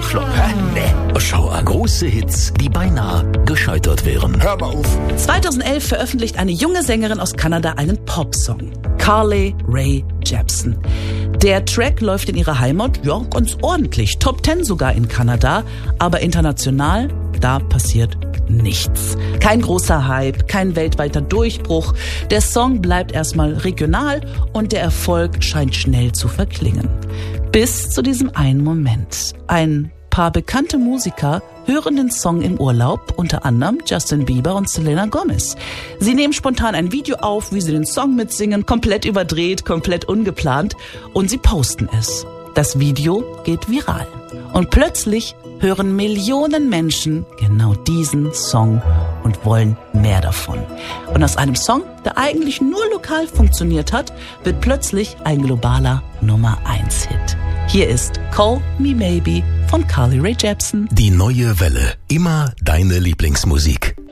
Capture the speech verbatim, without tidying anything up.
Flop, hä? Nee. Schau an große Hits, die beinahe gescheitert wären. Hör mal auf. zweitausendelf veröffentlicht eine junge Sängerin aus Kanada einen Popsong. Carly Rae Jepsen. Der Track läuft in ihrer Heimat, ja, ganz ordentlich. Top Ten sogar in Kanada, aber international, da passiert nichts. Kein großer Hype, kein weltweiter Durchbruch. Der Song bleibt erstmal regional und der Erfolg scheint schnell zu verklingen. Bis zu diesem einen Moment. Ein paar bekannte Musiker hören den Song im Urlaub, unter anderem Justin Bieber und Selena Gomez. Sie nehmen spontan ein Video auf, wie sie den Song mitsingen, komplett überdreht, komplett ungeplant, und sie posten es. Das Video geht viral. Und plötzlich hören Millionen Menschen genau diesen Song und wollen mehr davon. Und aus einem Song, der eigentlich nur lokal funktioniert hat, wird plötzlich ein globaler Nummer eins Hit. Hier ist Call Me Maybe von Carly Rae Jepsen. Die neue Welle. Immer deine Lieblingsmusik.